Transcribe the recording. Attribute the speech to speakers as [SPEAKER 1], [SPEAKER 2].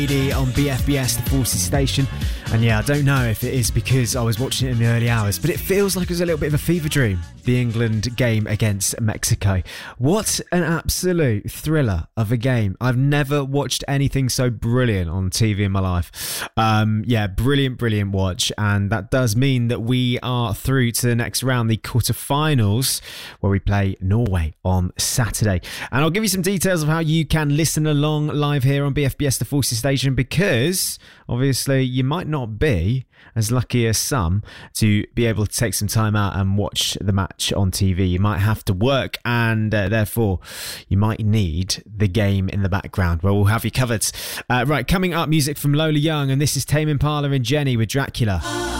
[SPEAKER 1] On BFBS, the Forces Station. And yeah, I don't know if it is because I was watching it in the early hours, but it feels like it was a little bit of a fever dream, the England game against Mexico. What an absolute thriller of a game. I've never watched anything so brilliant on TV in my life. Brilliant watch. And that does mean that we are through to the next round, the quarterfinals, where we play Norway on Saturday. And I'll give you some details of how you can listen along live here on BFBS, the Forces Station, because obviously you might not be as lucky as some to be able to take some time out and watch the match on TV. You might have to work, and therefore you might need the game in the background. Well, we'll have you covered. Right, coming up, music from Lola Young, and this is Tame Impala and Jenny with Dracula.